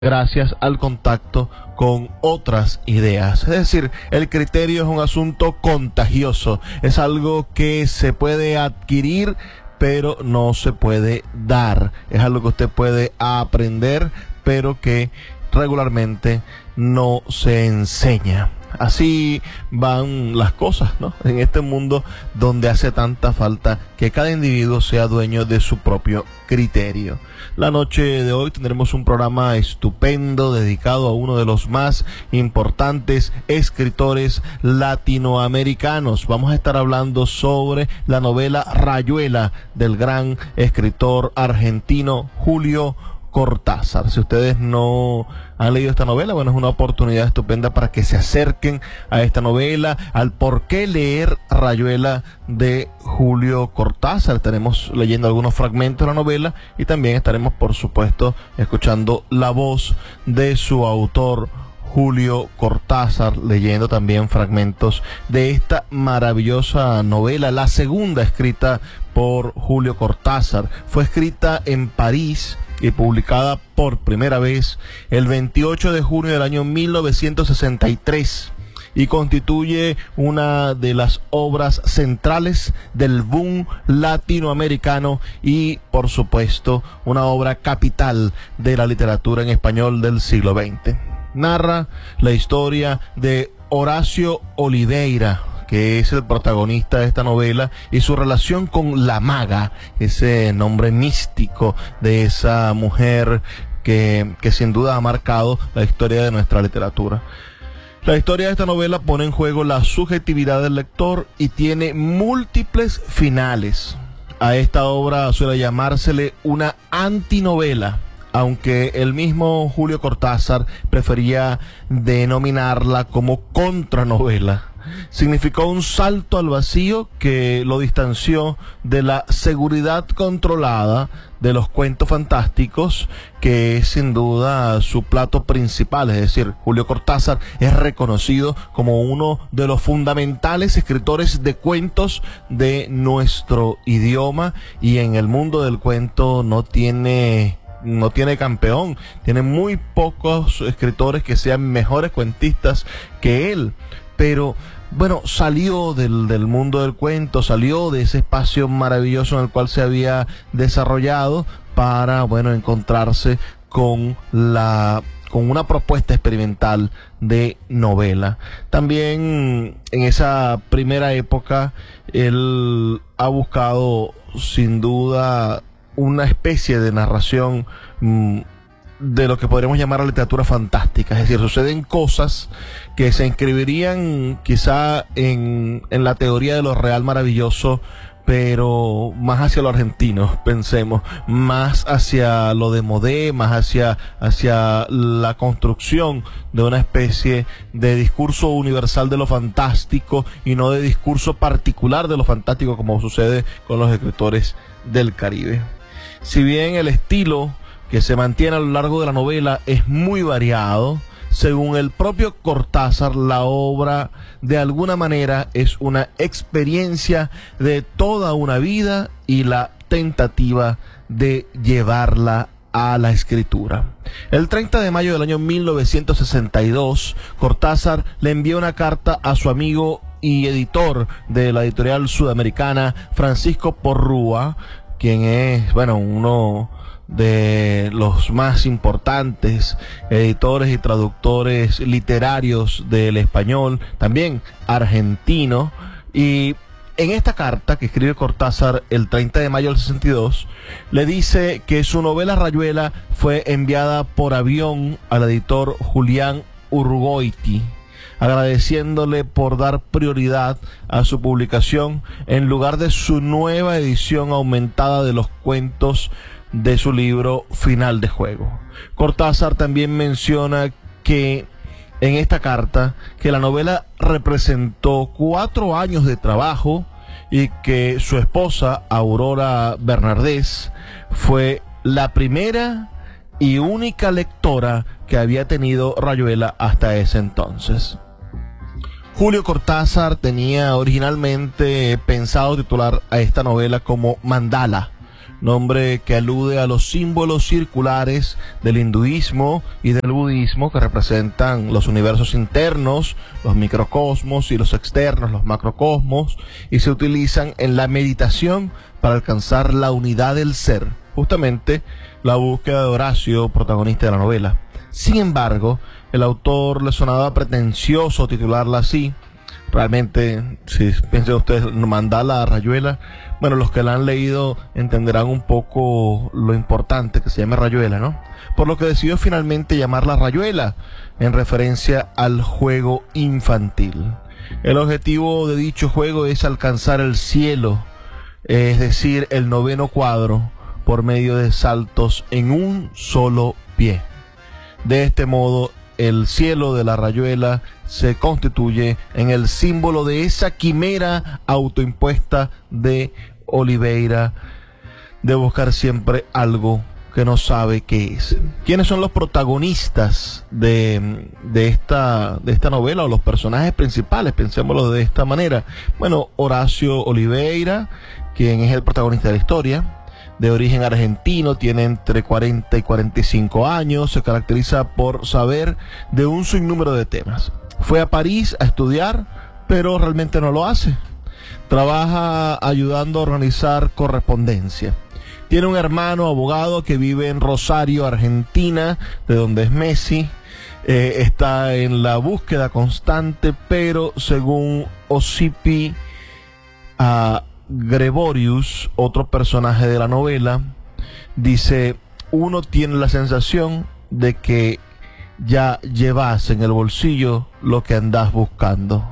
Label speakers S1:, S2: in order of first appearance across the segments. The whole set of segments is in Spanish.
S1: gracias al contacto con otras ideas. Es decir, el criterio es un asunto contagioso, es algo que se puede adquirir, pero no se puede dar. Es algo que usted puede aprender, pero que regularmente no se enseña. Así van las cosas, ¿no? En este mundo donde hace tanta falta que cada individuo sea dueño de su propio criterio. La noche de hoy tendremos un programa estupendo dedicado a uno de los más importantes escritores latinoamericanos. Vamos a estar hablando sobre la novela Rayuela del gran escritor argentino Julio Cortázar. Si ustedes no han leído esta novela, bueno, es una oportunidad estupenda para que se acerquen a esta novela, al por qué leer Rayuela de Julio Cortázar. Estaremos leyendo algunos fragmentos de la novela y también estaremos, por supuesto, escuchando la voz de su autor, Julio Cortázar, leyendo también fragmentos de esta maravillosa novela, la segunda escrita por Julio Cortázar. Fue escrita en París y publicada por primera vez el 28 de junio del año 1963 y constituye una de las obras centrales del boom latinoamericano y, por supuesto, una obra capital de la literatura en español del siglo XX. Narra la historia de Horacio Oliveira, que es el protagonista de esta novela, y su relación con la maga, ese nombre místico de esa mujer que sin duda ha marcado la historia de nuestra literatura. La historia de esta novela pone en juego la subjetividad del lector y tiene múltiples finales. A esta obra suele llamársele una antinovela, aunque el mismo Julio Cortázar prefería denominarla como contranovela. Significó un salto al vacío que lo distanció de la seguridad controlada de los cuentos fantásticos, que es sin duda su plato principal. Es decir, Julio Cortázar es reconocido como uno de los fundamentales escritores de cuentos de nuestro idioma, y en el mundo del cuento no tiene campeón. Tiene muy pocos escritores que sean mejores cuentistas que él. Pero bueno, salió del mundo del cuento, salió de ese espacio maravilloso en el cual se había desarrollado para, bueno, encontrarse con una propuesta experimental de novela. También en esa primera época él ha buscado sin duda una especie de narración de lo que podríamos llamar la literatura fantástica. Es decir, suceden cosas que se inscribirían quizá en la teoría de lo real maravilloso, pero más hacia lo argentino, pensemos, más hacia lo de Modé, más hacia la construcción de una especie de discurso universal de lo fantástico y no de discurso particular de lo fantástico, como sucede con los escritores del Caribe. Si bien el estilo que se mantiene a lo largo de la novela es muy variado, según el propio Cortázar, la obra de alguna manera es una experiencia de toda una vida y la tentativa de llevarla a la escritura. El 30 de mayo del año 1962, Cortázar le envió una carta a su amigo y editor de la editorial sudamericana, Francisco Porrúa, quien es, bueno, uno de los más importantes editores y traductores literarios del español, también argentino. Y en esta carta que escribe Cortázar el 30 de mayo del 62, le dice que su novela Rayuela fue enviada por avión al editor Julián Urgoiti, agradeciéndole por dar prioridad a su publicación en lugar de su nueva edición aumentada de los cuentos de su libro Final de Juego. Cortázar también menciona que en esta carta que la novela representó 4 años de trabajo y que su esposa, Aurora Bernardés, fue la primera y única lectora que había tenido Rayuela hasta ese entonces. Julio Cortázar tenía originalmente pensado titular a esta novela como Mandala, nombre que alude a los símbolos circulares del hinduismo y del budismo que representan los universos internos, los microcosmos, y los externos, los macrocosmos, y se utilizan en la meditación para alcanzar la unidad del ser, justamente la búsqueda de Horacio, protagonista de la novela. Sin embargo, el autor le sonaba pretencioso titularla así. Realmente, si piensan ustedes, Mandala, Rayuela, bueno, los que la han leído entenderán un poco lo importante que se llame Rayuela, ¿no? Por lo que decidió finalmente llamarla Rayuela, en referencia al juego infantil. El objetivo de dicho juego es alcanzar el cielo, es decir, el noveno cuadro, por medio de saltos en un solo pie. De este modo, el cielo de la Rayuela se constituye en el símbolo de esa quimera autoimpuesta de Oliveira, de buscar siempre algo que no sabe qué es. ¿Quiénes son los protagonistas de esta novela, o los personajes principales? Pensémoslo de esta manera. Bueno, Horacio Oliveira, quien es el protagonista de la historia, de origen argentino, tiene entre 40 y 45 años, se caracteriza por saber de un sinnúmero de temas. Fue a París a estudiar, pero realmente no lo hace. Trabaja ayudando a organizar correspondencia. Tiene un hermano abogado que vive en Rosario, Argentina, de donde es Messi. Está en la búsqueda constante, pero según Osipi Gregorius, otro personaje de la novela, dice: uno tiene la sensación de que ya llevas en el bolsillo lo que andas buscando.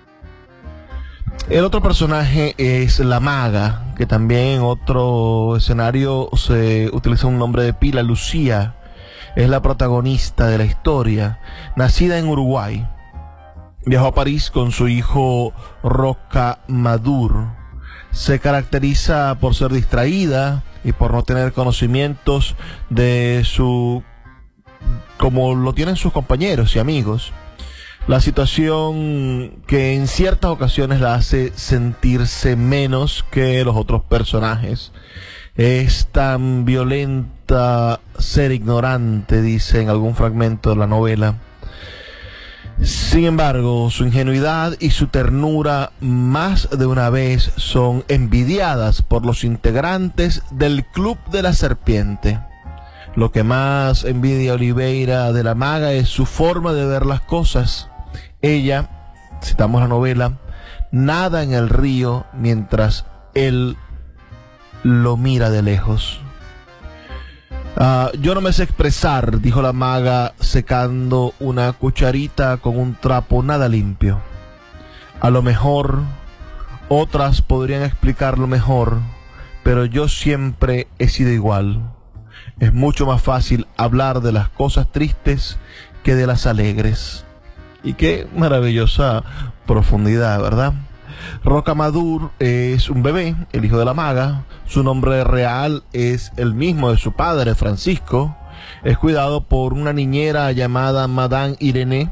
S1: El otro personaje es la maga, que también en otro escenario se utiliza un nombre de pila, Lucía. Es la protagonista de la historia, nacida en Uruguay. Viajó a París con su hijo Rocamadour. Se caracteriza por ser distraída y por no tener conocimientos como lo tienen sus compañeros y amigos. La situación que en ciertas ocasiones la hace sentirse menos que los otros personajes. Es tan violenta ser ignorante, dice en algún fragmento de la novela. Sin embargo, su ingenuidad y su ternura más de una vez son envidiadas por los integrantes del Club de la Serpiente. Lo que más envidia Oliveira de la maga es su forma de ver las cosas. Ella, citamos la novela, nada en el río mientras él lo mira de lejos. Yo no me sé expresar, dijo la maga, secando una cucharita con un trapo nada limpio. A lo mejor otras podrían explicarlo mejor, pero yo siempre he sido igual. Es mucho más fácil hablar de las cosas tristes que de las alegres. Y qué maravillosa profundidad, ¿verdad? Rocamadour es un bebé, el hijo de la maga. Su nombre real es el mismo de su padre, Francisco. Es cuidado por una niñera llamada Madame Irene.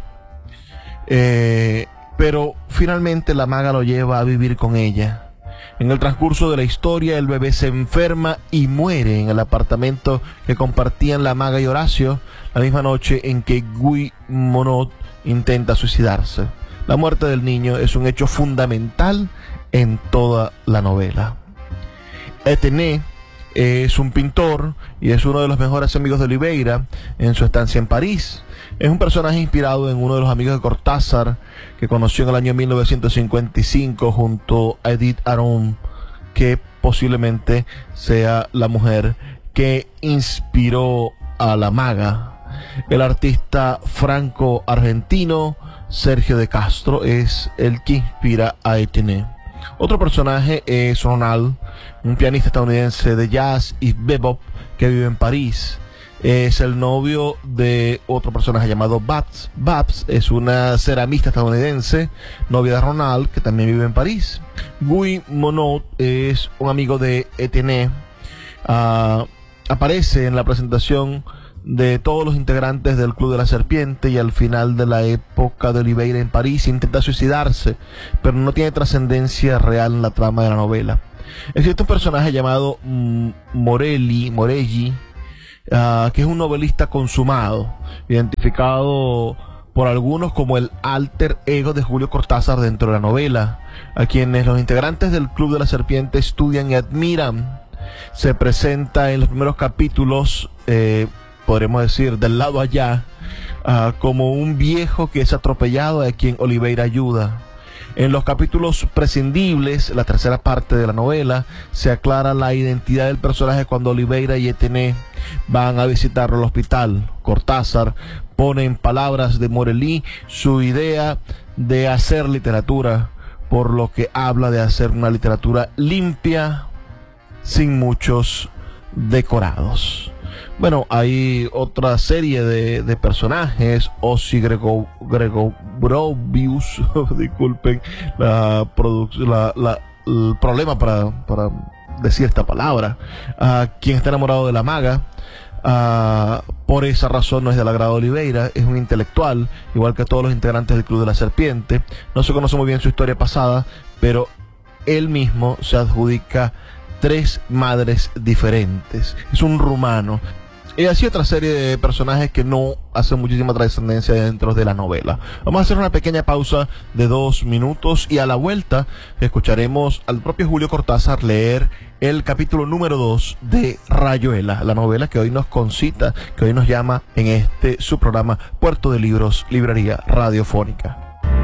S1: Pero finalmente la maga lo lleva a vivir con ella. En el transcurso de la historia, el bebé se enferma y muere en el apartamento que compartían la maga y Horacio, la misma noche en que Guy Monod intenta suicidarse. La muerte del niño es un hecho fundamental en toda la novela. Etienne es un pintor y es uno de los mejores amigos de Oliveira en su estancia en París. Es un personaje inspirado en uno de los amigos de Cortázar que conoció en el año 1955 junto a Edith Aron, que posiblemente sea la mujer que inspiró a la maga. El artista franco-argentino Sergio de Castro es el que inspira a Etienne. Otro personaje es Ronald, un pianista estadounidense de jazz y bebop que vive en París. Es el novio de otro personaje llamado Babs. Babs es una ceramista estadounidense, novia de Ronald, que también vive en París. Guy Monod es un amigo de Etienne. Aparece en la presentación de todos los integrantes del Club de la Serpiente y al final de la época de Oliveira en París intenta suicidarse, pero no tiene trascendencia real en la trama de la novela. Existe un personaje llamado Morelli, que es un novelista consumado, identificado por algunos como el alter ego de Julio Cortázar dentro de la novela, a quienes los integrantes del Club de la Serpiente estudian y admiran. Se presenta en los primeros capítulos, podremos decir, del lado allá, como un viejo que es atropellado, a quien Oliveira ayuda. En los capítulos prescindibles, la tercera parte de la novela, se aclara la identidad del personaje cuando Oliveira y Etienne van a visitarlo al hospital. Cortázar pone en palabras de Morelli su idea de hacer literatura, por lo que habla de hacer una literatura limpia, sin muchos decorados. Bueno, hay otra serie de personajes. Ossi Gregorovius, disculpen el problema para decir esta palabra, quien está enamorado de la maga. Por esa razón no es del agrado de Oliveira, es un intelectual, igual que todos los integrantes del Club de la Serpiente. No se conoce muy bien su historia pasada, pero él mismo se adjudica 3 madres diferentes. Es un rumano. Y así otra serie de personajes que no hacen muchísima trascendencia dentro de la novela. Vamos a hacer una pequeña pausa de 2 minutos y a la vuelta escucharemos al propio Julio Cortázar leer el capítulo número 2 de Rayuela, la novela que hoy nos concita, que hoy nos llama en su programa Puerto de Libros, Librería Radiofónica.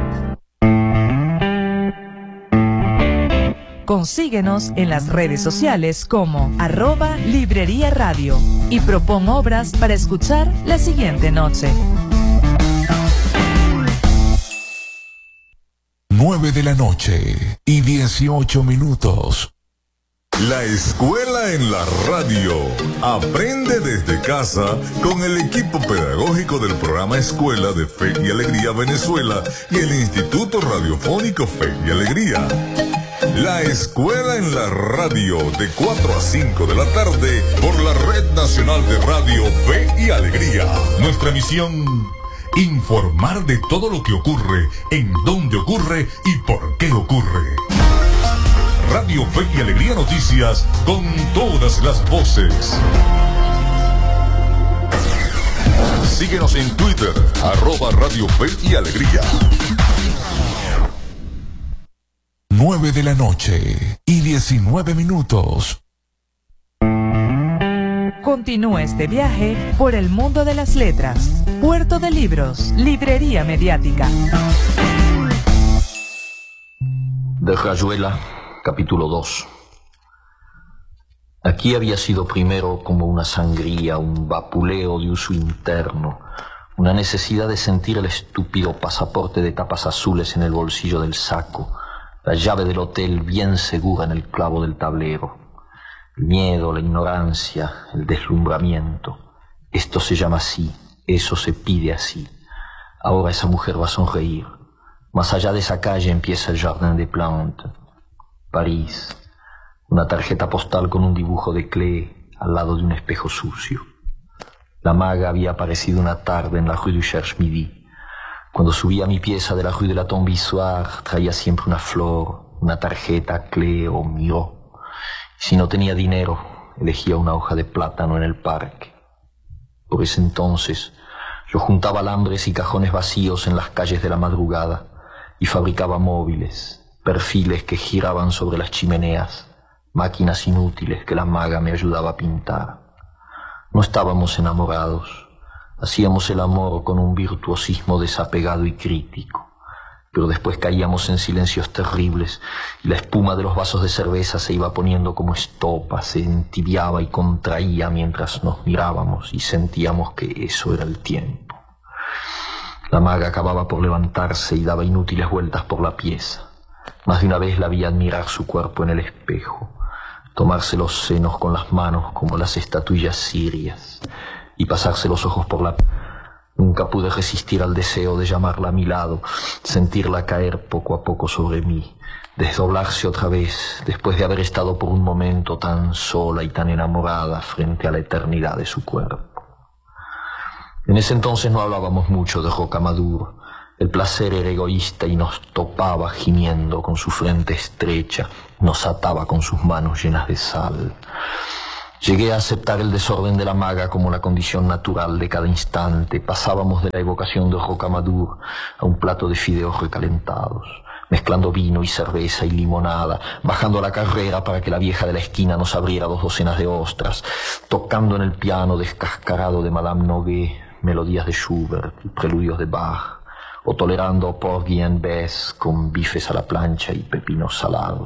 S2: Consíguenos en las redes sociales como @Librería Radio y propon obras para escuchar la siguiente noche.
S3: 9 de la noche y 18 minutos.
S4: La escuela en la radio. Aprende desde casa con el equipo pedagógico del programa Escuela de Fe y Alegría Venezuela y el Instituto Radiofónico Fe y Alegría. La escuela en la radio, de 4 a 5 de la tarde, por la Red Nacional de Radio Fe y Alegría. Nuestra misión: informar de todo lo que ocurre, en dónde ocurre y por qué ocurre. Radio Fe y Alegría Noticias, con todas las voces. Síguenos en Twitter, @Radio Fe y Alegría.
S3: 9 de la noche y 19 minutos.
S2: Continúa este viaje por el mundo de las letras. Puerto de Libros, Librería Mediática.
S5: De Rayuela, capítulo 2. Aquí había sido primero como una sangría, un vapuleo de uso interno, una necesidad de sentir el estúpido pasaporte de tapas azules en el bolsillo del saco, la llave del hotel bien segura en el clavo del tablero. El miedo, la ignorancia, el deslumbramiento. Esto se llama así, eso se pide así. Ahora esa mujer va a sonreír. Más allá de esa calle empieza el Jardin des Plantes. París. Una tarjeta postal con un dibujo de Klee al lado de un espejo sucio. La maga había aparecido una tarde en la Rue du Cherche-Midi. Cuando subía a mi pieza de la Rue de la Tombe-Issoire, traía siempre una flor, una tarjeta Klee o Miró. Si no tenía dinero, elegía una hoja de plátano en el parque. Por ese entonces, yo juntaba alambres y cajones vacíos en las calles de la madrugada y fabricaba móviles, perfiles que giraban sobre las chimeneas, máquinas inútiles que la maga me ayudaba a pintar. No estábamos enamorados. Hacíamos el amor con un virtuosismo desapegado y crítico, pero después caíamos en silencios terribles y la espuma de los vasos de cerveza se iba poniendo como estopa, se entibiaba y contraía mientras nos mirábamos y sentíamos que eso era el tiempo. La maga acababa por levantarse y daba inútiles vueltas por la pieza. Más de una vez la vi admirar su cuerpo en el espejo, tomarse los senos con las manos como las estatuillas sirias y pasarse los ojos por la... Nunca pude resistir al deseo de llamarla a mi lado, sentirla caer poco a poco sobre mí, desdoblarse otra vez, después de haber estado por un momento tan sola y tan enamorada frente a la eternidad de su cuerpo. En ese entonces no hablábamos mucho de Rocamadour. El placer era egoísta y nos topaba gimiendo con su frente estrecha, nos ataba con sus manos llenas de sal. Llegué a aceptar el desorden de la maga como la condición natural de cada instante. Pasábamos de la evocación de Rocamadour a un plato de fideos recalentados, mezclando vino y cerveza y limonada, bajando la carrera para que la vieja de la esquina nos abriera 2 docenas de ostras, tocando en el piano descascarado de Madame Noguet melodías de Schubert y preludios de Bach, o tolerando Porgy and Bess con bifes a la plancha y pepinos salados.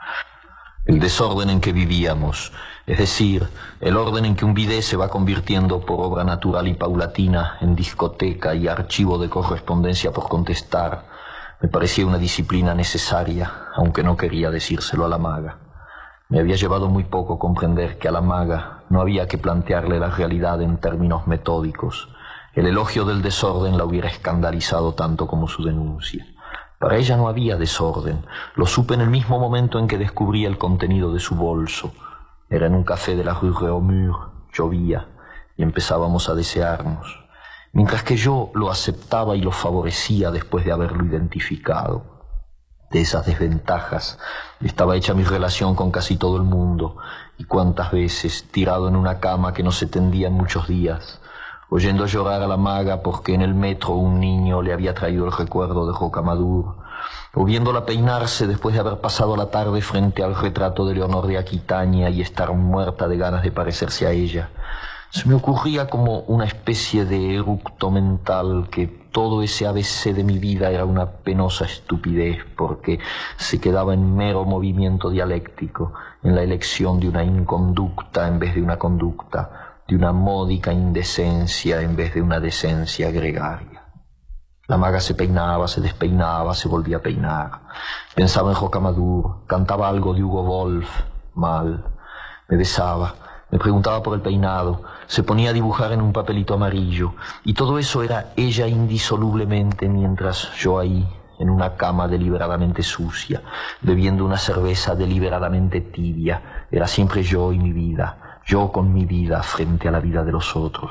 S5: El desorden en que vivíamos, es decir, el orden en que un bidet se va convirtiendo por obra natural y paulatina en discoteca y archivo de correspondencia por contestar, me parecía una disciplina necesaria, aunque no quería decírselo a la maga. Me había llevado muy poco comprender que a la maga no había que plantearle la realidad en términos metódicos. El elogio del desorden la hubiera escandalizado tanto como su denuncia. Para ella no había desorden. Lo supe en el mismo momento en que descubrí el contenido de su bolso. Era en un café de la rue Réaumur, llovía, y empezábamos a desearnos, mientras que yo lo aceptaba y lo favorecía después de haberlo identificado. De esas desventajas estaba hecha mi relación con casi todo el mundo, y cuántas veces, tirado en una cama que no se tendía en muchos días, oyendo llorar a la maga porque en el metro un niño le había traído el recuerdo de Rocamadour, o viéndola peinarse después de haber pasado la tarde frente al retrato de Leonor de Aquitania y estar muerta de ganas de parecerse a ella, se me ocurría como una especie de eructo mental que todo ese ABC de mi vida era una penosa estupidez porque se quedaba en mero movimiento dialéctico, en la elección de una inconducta en vez de una conducta, de una módica indecencia en vez de una decencia gregaria. La maga se peinaba, se despeinaba, se volvía a peinar. Pensaba en Rocamadour, cantaba algo de Hugo Wolf, mal. Me besaba, me preguntaba por el peinado, se ponía a dibujar en un papelito amarillo, y todo eso era ella indisolublemente mientras yo ahí, en una cama deliberadamente sucia, bebiendo una cerveza deliberadamente tibia, era siempre yo y mi vida, yo con mi vida frente a la vida de los otros.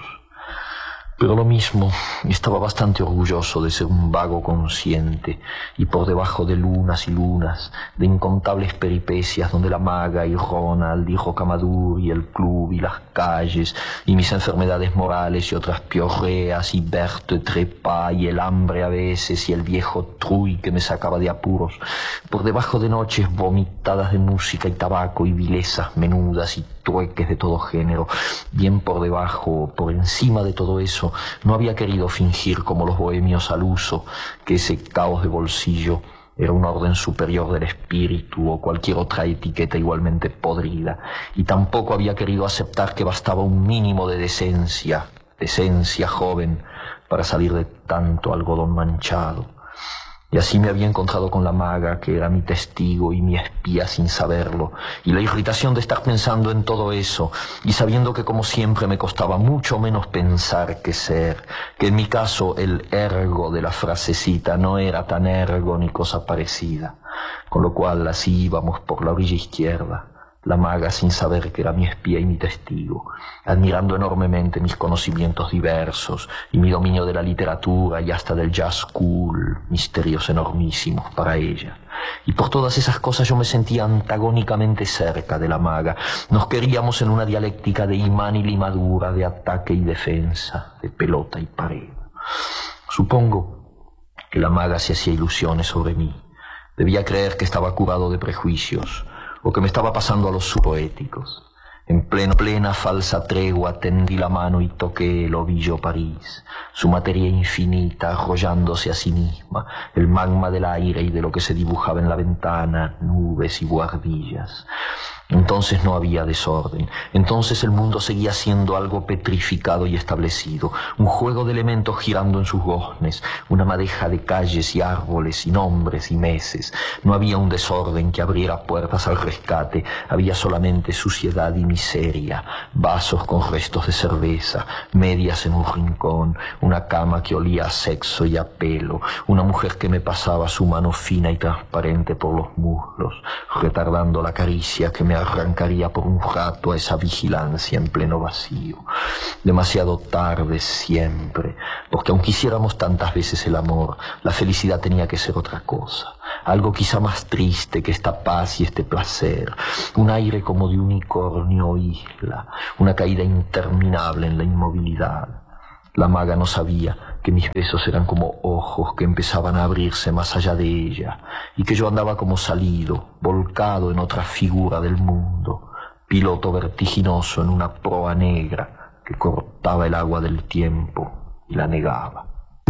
S5: Pero lo mismo, estaba bastante orgulloso de ser un vago consciente, y por debajo de lunas y lunas, de incontables peripecias donde la maga y Ronald y Rocamadour y el club y las calles, y mis enfermedades morales y otras piorreas, y Berthe Trepas y el hambre a veces, y el viejo Truy que me sacaba de apuros, por debajo de noches vomitadas de música y tabaco y vilezas menudas y trueques de todo género, bien por debajo, por encima de todo eso, no había querido fingir como los bohemios al uso que ese caos de bolsillo era un orden superior del espíritu o cualquier otra etiqueta igualmente podrida, y tampoco había querido aceptar que bastaba un mínimo de decencia joven, para salir de tanto algodón manchado. Y así me había encontrado con la maga, que era mi testigo y mi espía sin saberlo, y la irritación de estar pensando en todo eso, y sabiendo que como siempre me costaba mucho menos pensar que ser, que en mi caso el ergo de la frasecita no era tan ergo ni cosa parecida, con lo cual así íbamos por la orilla izquierda, la maga sin saber que era mi espía y mi testigo, admirando enormemente mis conocimientos diversos y mi dominio de la literatura y hasta del jazz cool, misterios enormísimos para ella. Y por todas esas cosas yo me sentía antagónicamente cerca de la maga. Nos queríamos en una dialéctica de imán y limadura, de ataque y defensa, de pelota y pared. Supongo que la maga se hacía ilusiones sobre mí. Debía creer que estaba curado de prejuicios, o que me estaba pasando a los subpoéticos. En plena falsa tregua tendí la mano y toqué el ovillo París, su materia infinita arrollándose a sí misma, el magma del aire y de lo que se dibujaba en la ventana, nubes y buhardillas. Entonces no había desorden, entonces el mundo seguía siendo algo petrificado y establecido, un juego de elementos girando en sus goznes, una madeja de calles y árboles y nombres y meses. No había un desorden que abriera puertas al rescate, había solamente suciedad y miseria, vasos con restos de cerveza, medias en un rincón, una cama que olía a sexo y a pelo, una mujer que me pasaba su mano fina y transparente por los muslos, retardando la caricia que me me arrancaría por un rato a esa vigilancia en pleno vacío. Demasiado tarde siempre, porque aunque hiciéramos tantas veces el amor, la felicidad tenía que ser otra cosa. Algo quizá más triste que esta paz y este placer. Un aire como de unicornio isla, una caída interminable en la inmovilidad. La maga no sabía que mis besos eran como ojos que empezaban a abrirse más allá de ella, y que yo andaba como salido, volcado en otra figura del mundo, piloto vertiginoso en una proa negra que cortaba el agua del tiempo y la negaba.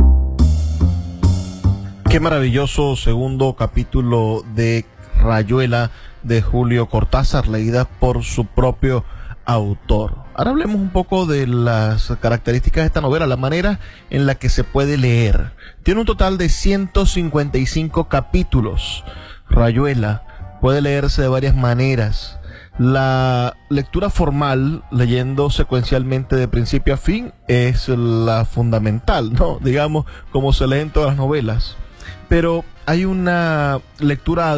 S1: Qué maravilloso segundo capítulo de Rayuela de Julio Cortázar, leída por su propio autor. Ahora hablemos un poco de las características de esta novela, la manera en la que se puede leer. Tiene un total de 155 capítulos. Rayuela puede leerse de varias maneras. La lectura formal, leyendo secuencialmente de principio a fin, es la fundamental, ¿no? Digamos, como se lee en todas las novelas. Pero hay una lectura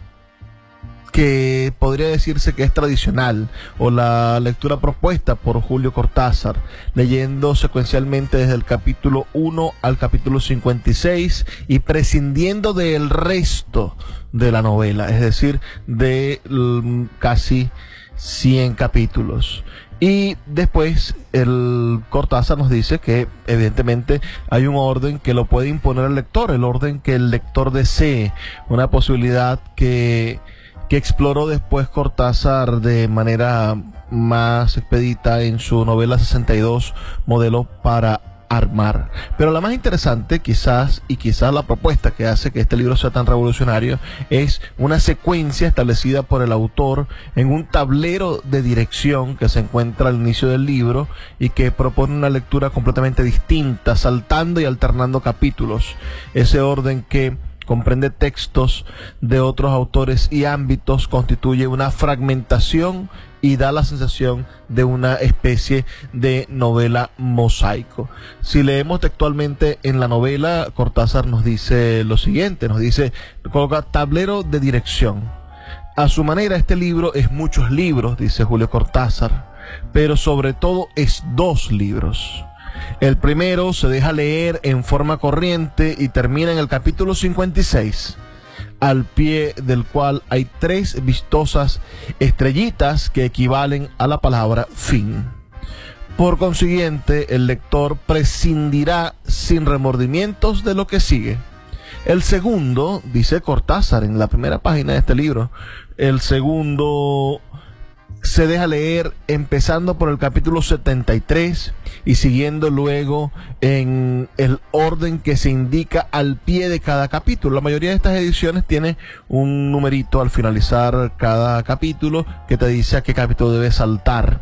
S1: que podría decirse que es tradicional, o la lectura propuesta por Julio Cortázar, leyendo secuencialmente desde el capítulo 1 al capítulo 56 y prescindiendo del resto de la novela, es decir, de casi 100 capítulos. Y después el Cortázar nos dice que evidentemente hay un orden que lo puede imponer el lector, el orden que el lector desee, una posibilidad que exploró después Cortázar de manera más expedita en su novela 62, Modelo para armar. Pero la más interesante quizás la propuesta que hace que este libro sea tan revolucionario es una secuencia establecida por el autor en un tablero de dirección que se encuentra al inicio del libro y que propone una lectura completamente distinta, saltando y alternando capítulos. Ese orden que comprende textos de otros autores y ámbitos constituye una fragmentación y da la sensación de una especie de novela mosaico. Si leemos textualmente en la novela, Cortázar nos dice lo siguiente, nos dice, coloca tablero de dirección. A su manera este libro es muchos libros, dice Julio Cortázar, pero sobre todo es 2 libros. El primero se deja leer en forma corriente y termina en el capítulo 56, al pie del cual hay 3 vistosas estrellitas que equivalen a la palabra fin. Por consiguiente, el lector prescindirá sin remordimientos de lo que sigue. El segundo, dice Cortázar en la primera página de este libro, el segundo se deja leer empezando por el capítulo 73 y siguiendo luego en el orden que se indica al pie de cada capítulo. La mayoría de estas ediciones tiene un numerito al finalizar cada capítulo que te dice a qué capítulo debes saltar.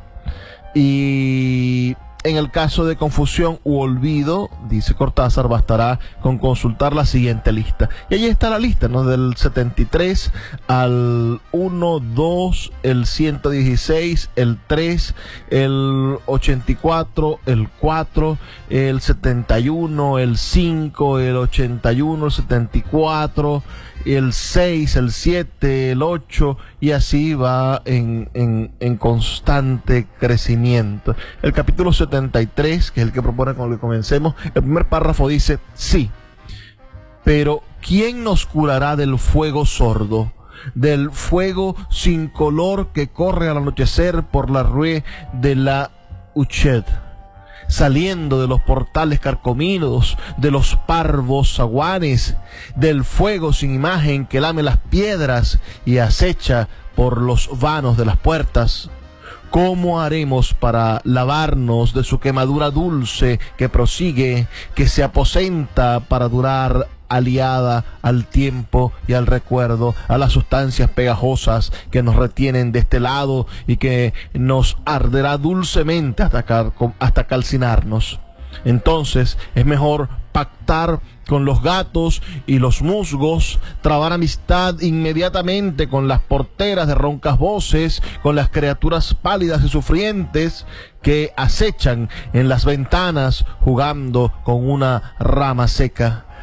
S1: Y en el caso de confusión u olvido, dice Cortázar, bastará con consultar la siguiente lista. Y allí está la lista, ¿no? Del 73 al 1, 2, el 116, el 3, el 84, el 4, el 71, el 5, el 81, el 74, el 6, el 7, el 8, y así va en constante crecimiento. El capítulo 73, que es el que propone con el que comencemos, el primer párrafo dice, sí, pero ¿quién nos curará del fuego sordo? Del fuego sin color que corre al anochecer por la rue de la Huchet, saliendo de los portales carcomidos, de los parvos zaguanes, del fuego sin imagen que lame las piedras y acecha por los vanos de las puertas. ¿Cómo haremos para lavarnos de su quemadura dulce que prosigue, que se aposenta para durar, aliada al tiempo y al recuerdo, a las sustancias pegajosas que nos retienen de este lado y que nos arderá dulcemente hasta calcinarnos? Entonces es mejor pactar con los gatos y los musgos, trabar amistad inmediatamente con las porteras de roncas voces, con las criaturas pálidas y sufrientes que acechan en las ventanas jugando con una rama seca.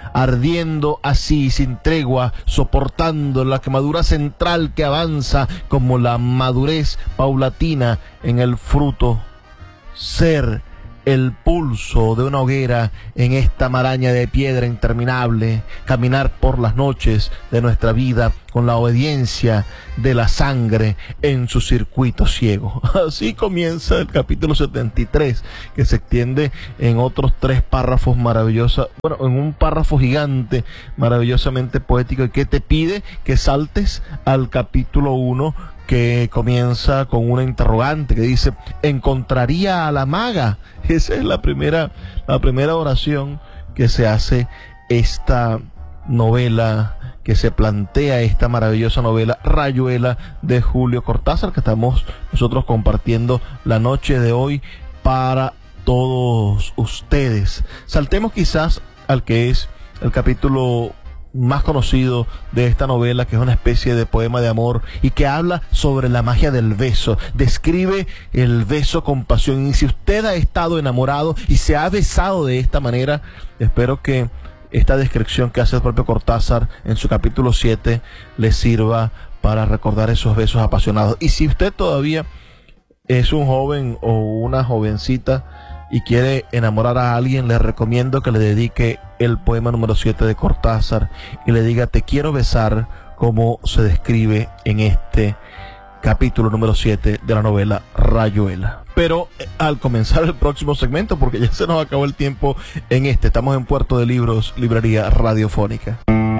S1: ardiendo así sin tregua, soportando la quemadura central que avanza como la madurez paulatina en el fruto. Ser el pulso de una hoguera en esta maraña de piedra interminable, caminar por las noches de nuestra vida con la obediencia de la sangre en su circuito ciego. Así comienza el capítulo 73, que se extiende en otros 3 párrafos maravillosos, bueno, en un párrafo gigante, maravillosamente poético, y que te pide que saltes al capítulo 1, que comienza con una interrogante que dice: ¿encontraría a la maga? Esa es la primera oración que se hace esta novela, que se plantea esta maravillosa novela Rayuela de Julio Cortázar, que estamos nosotros compartiendo la noche de hoy para todos ustedes. Saltemos quizás al que es el capítulo más conocido de esta novela, que es una especie de poema de amor y que habla sobre la magia del beso. Describe el beso con pasión, y si usted ha estado enamorado y se ha besado de esta manera, espero que esta descripción que hace el propio Cortázar en su capítulo 7 le sirva para recordar esos besos apasionados. Y si usted todavía es un joven o una jovencita y quiere enamorar a alguien, le recomiendo que le dedique el poema número 7 de Cortázar y le diga: te quiero besar, como se describe en este capítulo número 7 de la novela Rayuela. Pero al comenzar el próximo segmento, porque ya se nos acabó el tiempo en este, estamos en Puerto de Libros, librería radiofónica.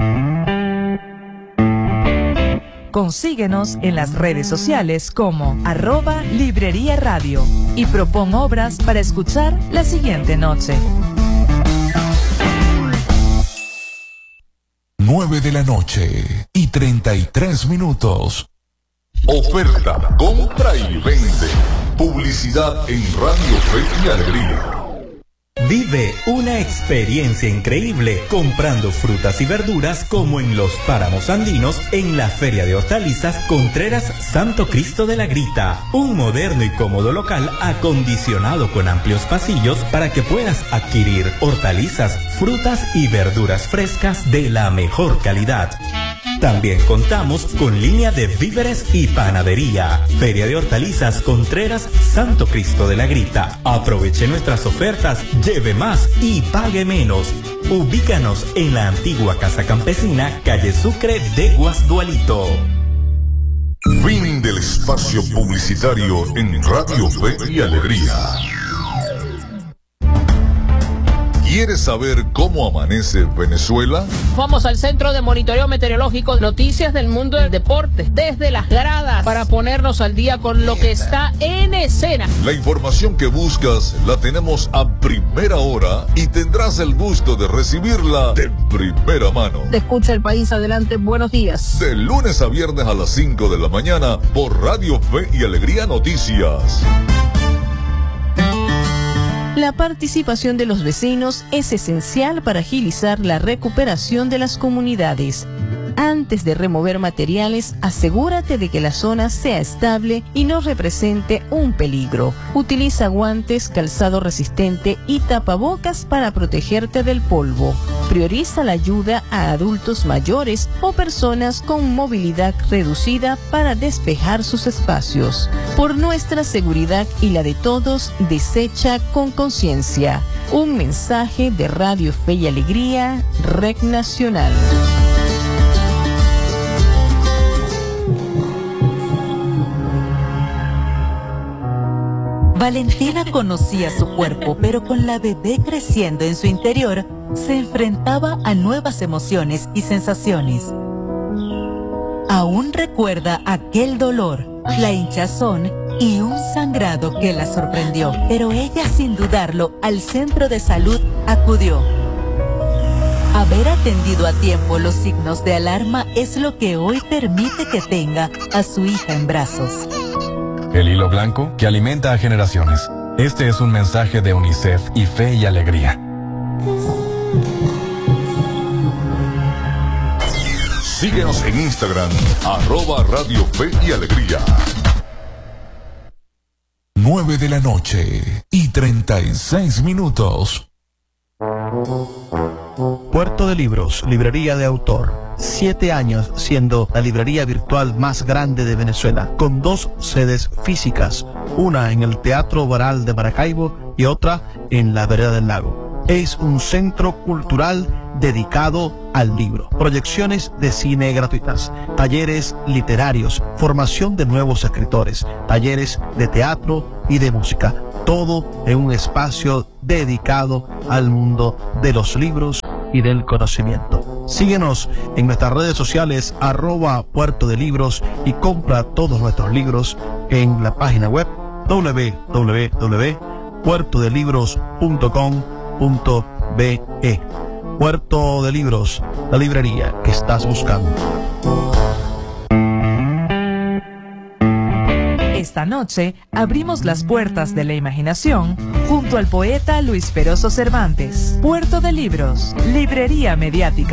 S2: Consíguenos en las redes sociales como @Librería Radio y propon obras para escuchar la siguiente noche.
S3: 9 de la noche y 33 minutos.
S4: Oferta, compra y vende. Publicidad en Radio Fe y Alegría.
S6: Vive una experiencia increíble comprando frutas y verduras como en los páramos andinos en la Feria de Hortalizas Contreras Santo Cristo de la Grita. Un moderno y cómodo local acondicionado con amplios pasillos para que puedas adquirir hortalizas, frutas y verduras frescas de la mejor calidad. También contamos con línea de víveres y panadería. Feria de Hortalizas Contreras Santo Cristo de la Grita. Aproveche nuestras ofertas, lleve más y pague menos. Ubícanos en la antigua Casa Campesina, calle Sucre de Guasdualito.
S4: Fin del espacio publicitario en Radio Fe y Alegría. ¿Quieres saber cómo amanece Venezuela?
S7: Vamos al Centro de Monitoreo Meteorológico, noticias del mundo del deporte, desde las gradas, para ponernos al día con lo que está en escena.
S4: La información que buscas la tenemos a primera hora y tendrás el gusto de recibirla de primera mano.
S7: Te escucha el país, adelante, buenos días.
S4: De lunes a viernes a las 5 de la mañana por Radio Fe y Alegría Noticias.
S8: La participación de los vecinos es esencial para agilizar la recuperación de las comunidades. Antes de remover materiales, asegúrate de que la zona sea estable y no represente un peligro. Utiliza guantes, calzado resistente y tapabocas para protegerte del polvo. Prioriza la ayuda a adultos mayores o personas con movilidad reducida para despejar sus espacios. Por nuestra seguridad y la de todos, desecha con conciencia. Un mensaje de Radio Fe y Alegría, Red Nacional.
S9: Valentina conocía su cuerpo, pero con la bebé creciendo en su interior, se enfrentaba a nuevas emociones y sensaciones. Aún recuerda aquel dolor, la hinchazón y un sangrado que la sorprendió, pero ella, sin dudarlo, al centro de salud acudió. Haber atendido a tiempo los signos de alarma es lo que hoy permite que tenga a su hija en brazos.
S10: El hilo blanco que alimenta a generaciones. Este es un mensaje de UNICEF y Fe y Alegría.
S4: Síguenos en Instagram, @Radio Fe y Alegría.
S3: 9 de la noche y 36 minutos.
S11: Puerto de Libros, librería de autor. 7 años siendo la librería virtual más grande de Venezuela, con 2 sedes físicas, una en el Teatro Baral de Maracaibo y otra en la Vereda del Lago. Es un centro cultural dedicado al libro, proyecciones de cine gratuitas, talleres literarios, formación de nuevos escritores, talleres de teatro y de música, todo en un espacio dedicado al mundo de los libros y del conocimiento. Síguenos en nuestras redes sociales @Puerto de Libros y compra todos nuestros libros en la página web www.puertodelibros.com.be. Puerto de Libros, la librería que estás buscando.
S2: Esta noche abrimos las puertas de la imaginación junto al poeta Luis Peroso Cervantes. Puerto de Libros, librería mediática.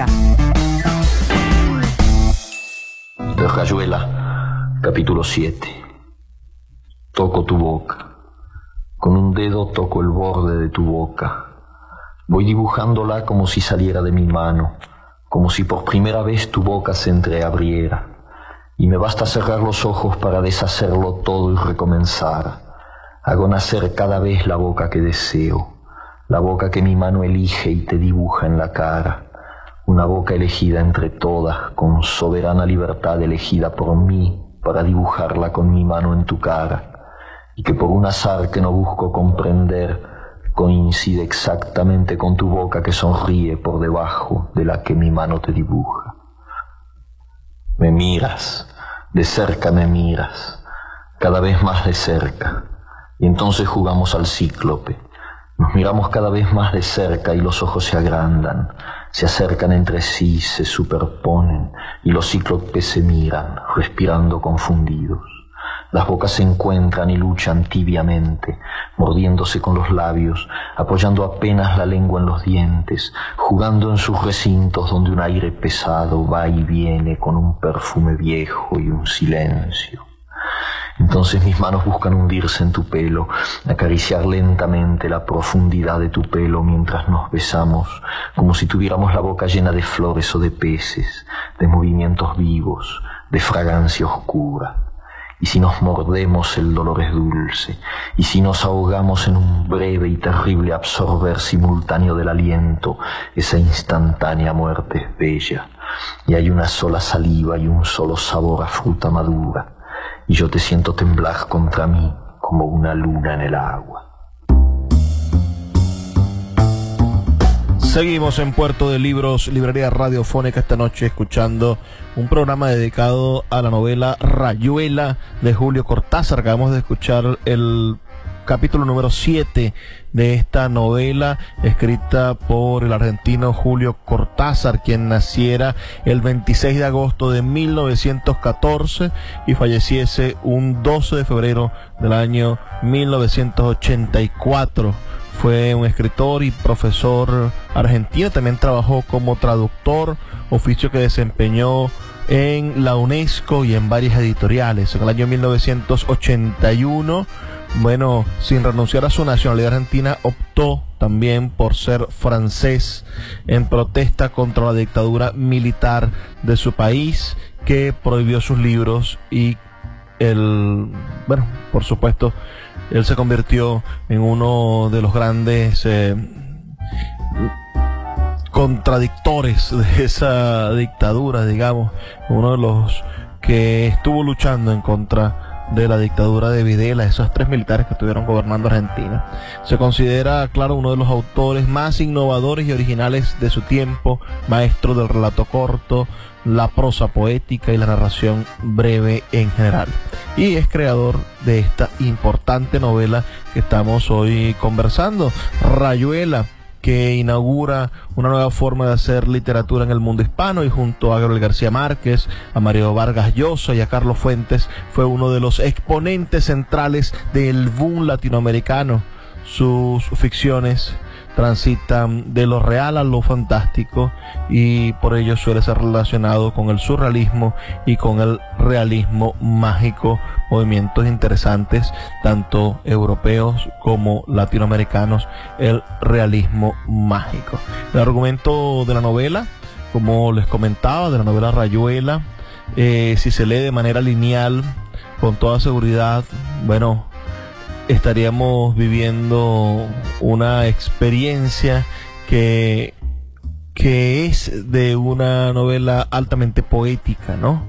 S5: De Rayuela, capítulo 7. Toco tu boca. Con un dedo toco el borde de tu boca. Voy dibujándola como si saliera de mi mano, como si por primera vez tu boca se entreabriera. Y me basta cerrar los ojos para deshacerlo todo y recomenzar. Hago nacer cada vez la boca que deseo, la boca que mi mano elige y te dibuja en la cara. Una boca elegida entre todas, con soberana libertad elegida por mí para dibujarla con mi mano en tu cara, y que por un azar que no busco comprender, coincide exactamente con tu boca que sonríe por debajo de la que mi mano te dibuja. Me miras, de cerca me miras, cada vez más de cerca, y entonces jugamos al cíclope. Nos miramos cada vez más de cerca y los ojos se agrandan, se acercan entre sí, se superponen, y los cíclopes se miran, respirando confundidos. Las bocas se encuentran y luchan tibiamente, mordiéndose con los labios, apoyando apenas la lengua en los dientes, jugando en sus recintos donde un aire pesado va y viene con un perfume viejo y un silencio. Entonces mis manos buscan hundirse en tu pelo, acariciar lentamente la profundidad de tu pelo mientras nos besamos, como si tuviéramos la boca llena de flores o de peces, de movimientos vivos, de fragancia oscura. Y si nos mordemos el dolor es dulce, y si nos ahogamos en un breve y terrible absorber simultáneo del aliento, esa instantánea muerte es bella, y hay una sola saliva y un solo sabor a fruta madura, y yo te siento temblar contra mí como una luna en el agua.
S1: Seguimos en Puerto de Libros, librería radiofónica, esta noche escuchando un programa dedicado a la novela Rayuela de Julio Cortázar. Acabamos de escuchar el capítulo número 7 de esta novela, escrita por el argentino Julio Cortázar, quien naciera el 26 de agosto de 1914 y falleciese un 12 de febrero del año 1984. Fue un escritor y profesor argentino, también trabajó como traductor, oficio que desempeñó en la UNESCO y en varias editoriales. En el año 1981, sin renunciar a su nacionalidad argentina, optó también por ser francés en protesta contra la dictadura militar de su país, que prohibió sus libros y por supuesto, él se convirtió en uno de los grandes contradictores de esa dictadura, digamos, uno de los que estuvo luchando en contra de la dictadura de Videla, esos 3 militares que estuvieron gobernando Argentina. Se considera, claro, uno de los autores más innovadores y originales de su tiempo, maestro del relato corto, la prosa poética y la narración breve en general. Y es creador de esta importante novela que estamos hoy conversando, Rayuela, que inaugura una nueva forma de hacer literatura en el mundo hispano, y junto a Gabriel García Márquez, a Mario Vargas Llosa y a Carlos Fuentes fue uno de los exponentes centrales del boom latinoamericano. Sus ficciones transitan de lo real a lo fantástico y por ello suele ser relacionado con el surrealismo y con el realismo mágico, movimientos interesantes tanto europeos como latinoamericanos, el realismo mágico. El argumento de la novela, como les comentaba, de la novela Rayuela, si se lee de manera lineal, con toda seguridad, bueno, estaríamos viviendo una experiencia que es de una novela altamente poética, ¿no?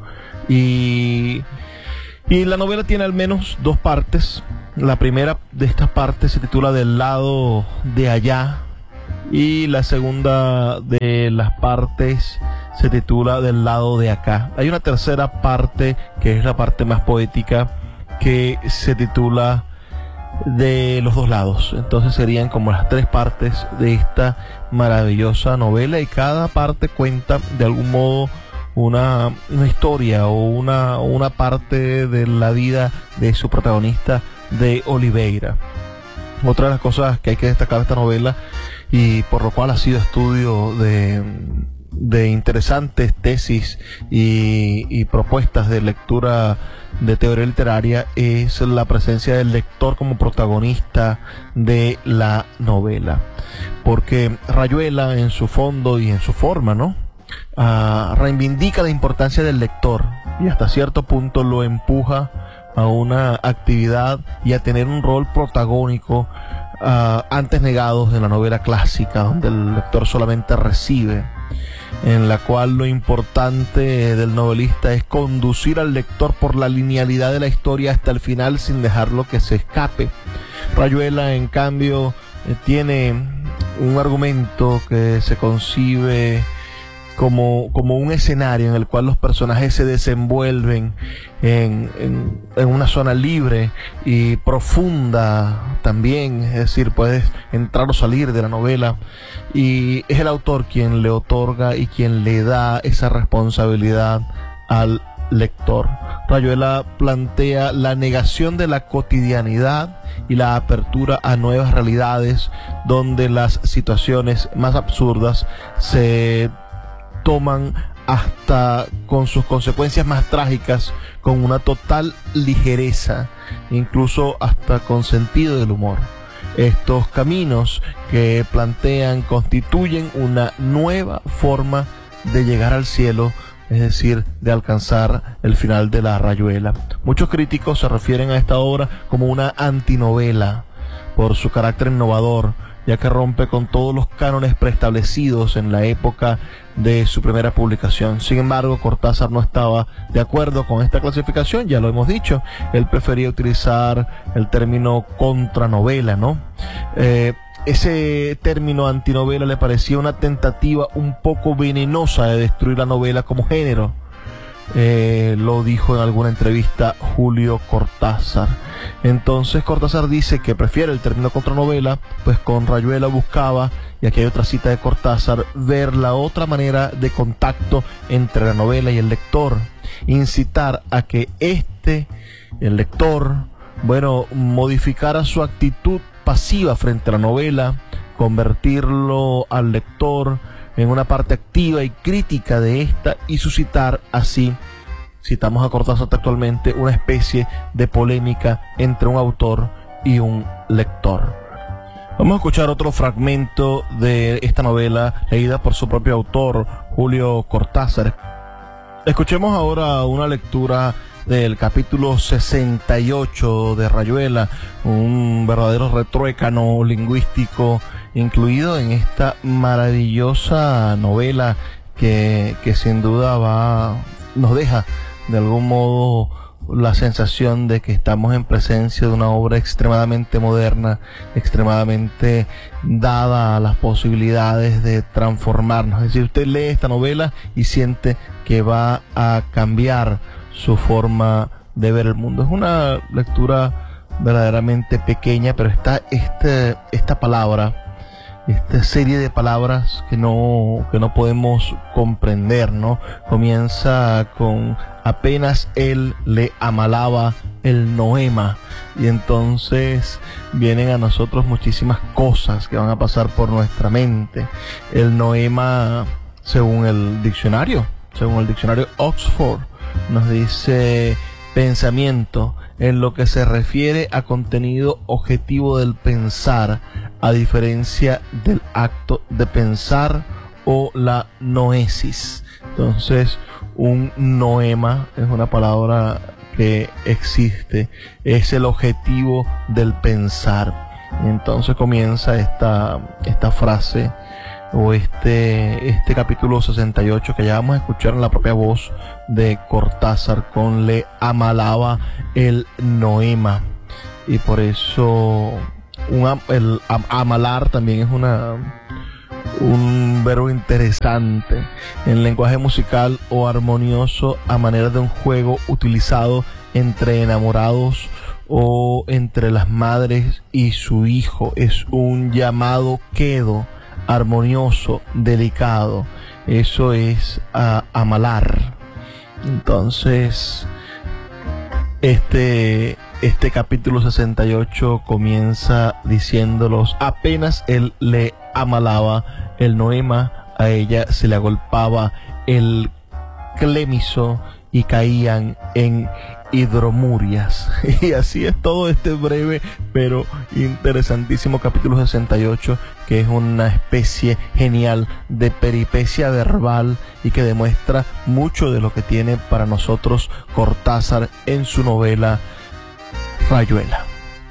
S1: Y la novela tiene al menos dos partes. La primera de estas partes se titula Del lado de allá, y la segunda de las partes se titula Del lado de acá. Hay una tercera parte que es la parte más poética, que se titula De los dos lados. Entonces serían como las tres partes de esta maravillosa novela, y cada parte cuenta de algún modo una historia o una parte de la vida de su protagonista, de Oliveira. Otra de las cosas que hay que destacar de esta novela, y por lo cual ha sido estudio de interesantes tesis y propuestas de lectura de teoría literaria, es la presencia del lector como protagonista de la novela, porque Rayuela en su fondo y en su forma, ¿no?, reivindica la importancia del lector y hasta cierto punto lo empuja a una actividad y a tener un rol protagónico antes negados en la novela clásica, donde el lector solamente recibe, en la cual lo importante del novelista es conducir al lector por la linealidad de la historia hasta el final sin dejarlo que se escape. Rayuela, en cambio, tiene un argumento que se concibe como un escenario en el cual los personajes se desenvuelven en una zona libre y profunda también, es decir, puedes entrar o salir de la novela, y es el autor quien le otorga y quien le da esa responsabilidad al lector. Rayuela plantea la negación de la cotidianidad y la apertura a nuevas realidades, donde las situaciones más absurdas se toman hasta con sus consecuencias más trágicas con una total ligereza, incluso hasta con sentido del humor. Estos caminos que plantean constituyen una nueva forma de llegar al cielo, es decir, de alcanzar el final de la Rayuela. Muchos críticos se refieren a esta obra como una antinovela por su carácter innovador, ya que rompe con todos los cánones preestablecidos en la época de su primera publicación. Sin embargo, Cortázar no estaba de acuerdo con esta clasificación, ya lo hemos dicho. Él prefería utilizar el término contranovela, ¿no? Ese término antinovela le parecía una tentativa un poco venenosa de destruir la novela como género. Lo dijo en alguna entrevista Julio Cortázar. Entonces Cortázar dice que prefiere el término contranovela, pues con Rayuela buscaba, y aquí hay otra cita de Cortázar, ver la otra manera de contacto entre la novela y el lector, incitar a que el lector, bueno, modificara su actitud pasiva frente a la novela, convertirlo al lector en una parte activa y crítica de esta, y suscitar así, citamos a Cortázar textualmente, una especie de polémica entre un autor y un lector. Vamos a escuchar otro fragmento de esta novela leída por su propio autor, Julio Cortázar. Escuchemos ahora una lectura del capítulo 68 de Rayuela, un verdadero retruécano lingüístico incluido en esta maravillosa novela que sin duda nos deja de algún modo la sensación de que estamos en presencia de una obra extremadamente moderna, extremadamente dada a las posibilidades de transformarnos. Es decir, usted lee esta novela y siente que va a cambiar su forma de ver el mundo. Es una lectura verdaderamente pequeña, pero está esta palabra esta serie de palabras que no podemos comprender, ¿no? Comienza con apenas él le amalaba el noema, y entonces vienen a nosotros muchísimas cosas que van a pasar por nuestra mente. El noema, según el diccionario Oxford, nos dice pensamiento en lo que se refiere a contenido objetivo del pensar, a diferencia del acto de pensar o la noesis. Entonces, un noema es una palabra que existe, es el objetivo del pensar. Y entonces comienza esta frase o este capítulo 68 que ya vamos a escuchar en la propia voz de Cortázar con le amalaba el noema. Y por eso el amalar también es un verbo interesante en lenguaje musical o armonioso a manera de un juego utilizado entre enamorados o entre las madres y su hijo. Es un llamado quedo armonioso, delicado. Eso es amalar. Entonces este capítulo 68 comienza diciéndolos: apenas él le amalaba el noema, a ella se le agolpaba el clémiso y caían en hidromurias. Y así es todo este breve pero interesantísimo capítulo 68, que es una especie genial de peripecia verbal y que demuestra mucho de lo que tiene para nosotros Cortázar en su novela Rayuela.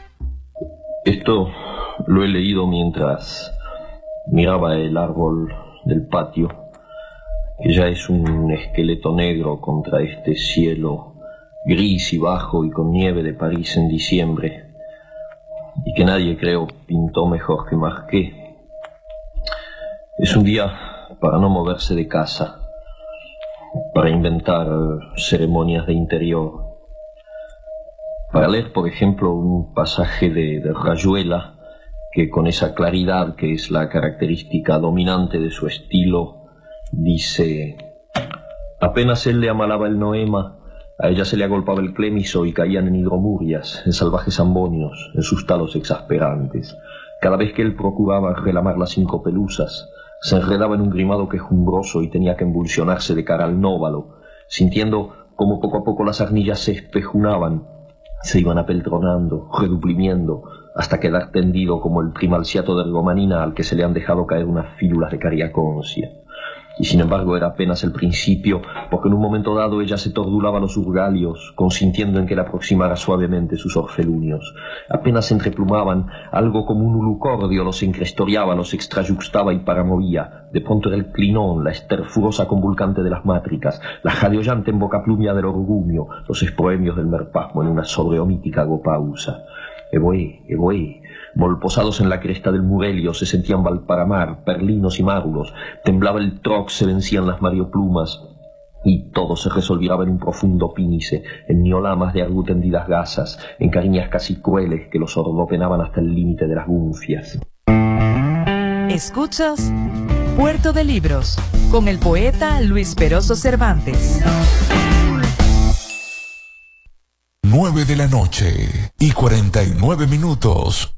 S5: Esto lo he leído mientras miraba el árbol del patio, que ya es un esqueleto negro contra este cielo gris y bajo y con nieve de París en diciembre, y que nadie, creo, pintó mejor que Marquet. Es un día para no moverse de casa, para inventar ceremonias de interior, para leer, por ejemplo, un pasaje de Rayuela, que con esa claridad que es la característica dominante de su estilo, dice: apenas él le amalaba el noema, a ella se le agolpaba el clémiso y caían en hidromurias, en salvajes ambonios, en sus talos exasperantes. Cada vez que él procuraba relamar las 5 pelusas, se enredaba en un grimado quejumbroso y tenía que embulsionarse de cara al nóvalo, sintiendo como poco a poco las arnillas se espejunaban, se iban apeltronando, reduprimiendo, hasta quedar tendido como el primalciato de ergomanina al que se le han dejado caer unas fílulas de cariaconcia. Y sin embargo era apenas el principio, porque en un momento dado ella se tordulaba los urgalios, consintiendo en que le aproximara suavemente sus orfelunios. Apenas se entreplumaban, algo como un ulucordio los encrestoriaba, los extrayuxtaba y paramovía. De pronto era el clinón, la esterfurosa convulcante de las mátricas, la jadeollante embocaplumia del orgumio, los esproemios del merpasmo en una sobreomítica agopausa. Evoé, volposados en la cresta del Murelio, se sentían Valparamar, Perlinos y Márulos, temblaba el Troc, se vencían las Marioplumas, y todo se resolviaba en un profundo pínice, en niolamas de argutendidas gasas, en cariñas casi crueles que los ordopenaban hasta el límite de las gunfias.
S2: Escuchas Puerto de Libros, con el poeta Luis Peroso Cervantes.
S3: 9 de la noche y 49 minutos.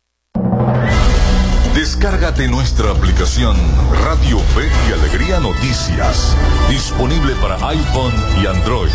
S4: Descárgate nuestra aplicación Radio Fe y Alegría Noticias, disponible para iPhone y Android.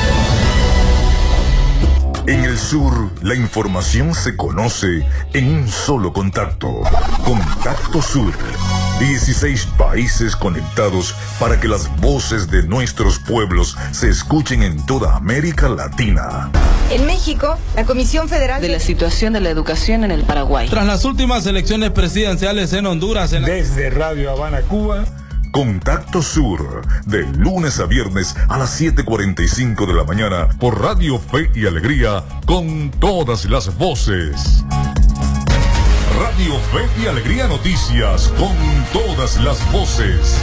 S4: En el sur, la información se conoce en un solo contacto. Contacto Sur. 16 países conectados para que las voces de nuestros pueblos se escuchen en toda América Latina.
S12: En México, la Comisión Federal de la Situación de la Educación en el Paraguay.
S13: Tras las últimas elecciones presidenciales en Honduras.
S4: Desde Radio Habana, Cuba, Contacto Sur, de lunes a viernes a las 7:45 de la mañana por Radio Fe y Alegría, con todas las voces. Radio Fe y Alegría Noticias, con todas las voces.